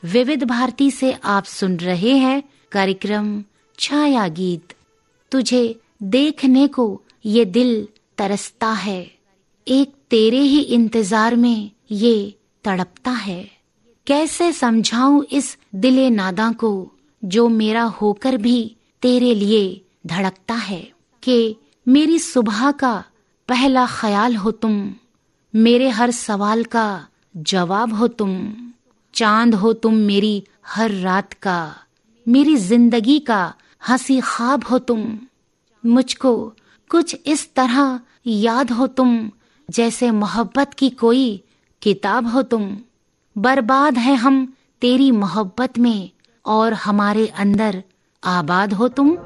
विविध भारती से आप सुन रहे हैं कार्यक्रम छाया गीत। तुझे देखने को ये दिल तरसता है, एक तेरे ही इंतजार में ये तड़पता है। कैसे समझाऊं इस दिले नादा को जो मेरा होकर भी तेरे लिए धड़कता है, कि मेरी सुबह का पहला ख्याल हो तुम, मेरे हर सवाल का जवाब हो तुम, चांद हो तुम मेरी हर रात का, मेरी जिंदगी का हंसी ख्वाब हो तुम। मुझको कुछ इस तरह याद हो तुम, जैसे मोहब्बत की कोई किताब हो तुम। बर्बाद है हम तेरी मोहब्बत में और हमारे अंदर आबाद हो तुम।